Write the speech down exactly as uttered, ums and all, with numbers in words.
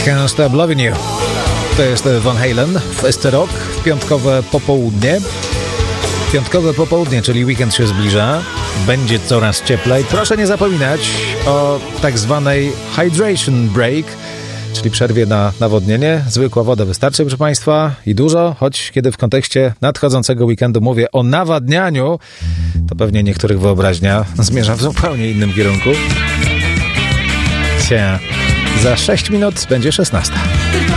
Can't Stop Loving You. To jest Van Halen w S C Rock w piątkowe popołudnie. Piątkowe popołudnie, czyli weekend się zbliża. Będzie coraz cieplej. Proszę nie zapominać o tak zwanej hydration break, czyli przerwie na nawodnienie. Zwykła woda wystarczy, proszę Państwa, i dużo, choć kiedy w kontekście nadchodzącego weekendu mówię o nawadnianiu, to pewnie niektórych wyobraźnia zmierza w zupełnie innym kierunku. Cia. Za sześć minut będzie szesnasta.